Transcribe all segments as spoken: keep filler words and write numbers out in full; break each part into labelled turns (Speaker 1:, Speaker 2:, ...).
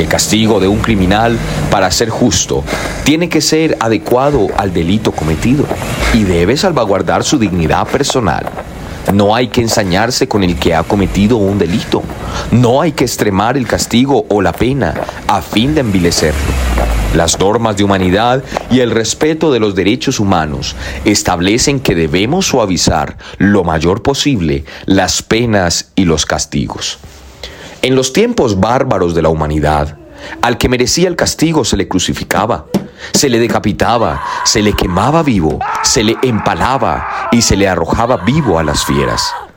Speaker 1: El castigo de un criminal, para ser justo, tiene que ser adecuado al delito cometido y debe salvaguardar su dignidad personal. No hay que ensañarse con el que ha cometido un delito. No hay que extremar el castigo o la pena a fin de envilecerlo. Las normas de humanidad y el respeto de los derechos humanos establecen que debemos suavizar lo mayor posible las penas y los castigos. En los tiempos bárbaros de la humanidad, al que merecía el castigo se le crucificaba, se le decapitaba, se le quemaba vivo, se le empalaba y se le arrojaba vivo a las fieras.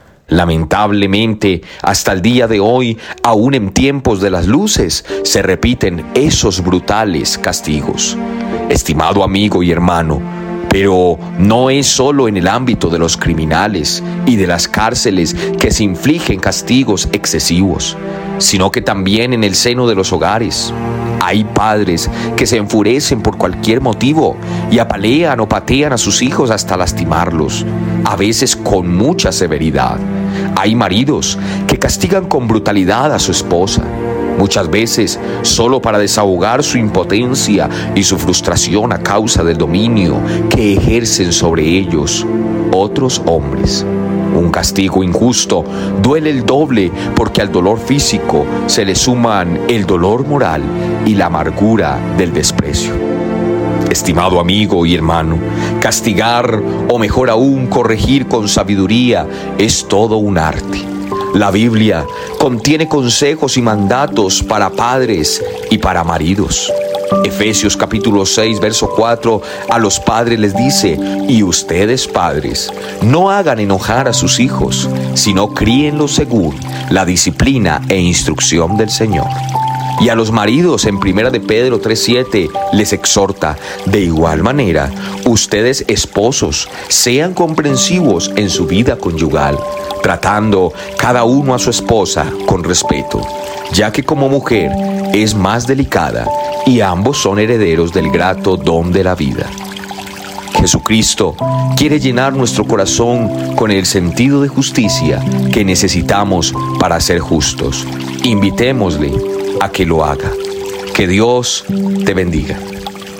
Speaker 1: Lamentablemente, hasta el día de hoy, aún en tiempos de las luces, se repiten esos brutales castigos. Estimado amigo y hermano, pero no es solo en el ámbito de los criminales y de las cárceles que se infligen castigos excesivos, sino que también en el seno de los hogares. Hay padres que se enfurecen por cualquier motivo y apalean o patean a sus hijos hasta lastimarlos, a veces con mucha severidad. Hay maridos que castigan con brutalidad a su esposa, muchas veces solo para desahogar su impotencia y su frustración a causa del dominio que ejercen sobre ellos otros hombres. Un castigo injusto duele el doble porque al dolor físico se le suman el dolor moral y la amargura del desprecio. Estimado amigo y hermano, castigar o mejor aún corregir con sabiduría es todo un arte. La Biblia contiene consejos y mandatos para padres y para maridos. Efesios capítulo seis, verso cuatro, a los padres les dice: y ustedes, padres, no hagan enojar a sus hijos, sino críenlos según la disciplina e instrucción del Señor. Y a los maridos, en primera de Pedro tres siete, les exhorta: de igual manera, ustedes esposos, sean comprensivos en su vida conyugal, tratando cada uno a su esposa con respeto, ya que como mujer es más delicada y ambos son herederos del grato don de la vida. Jesucristo quiere llenar nuestro corazón con el sentido de justicia que necesitamos para ser justos. Invitémosle a que lo haga. Que Dios te bendiga.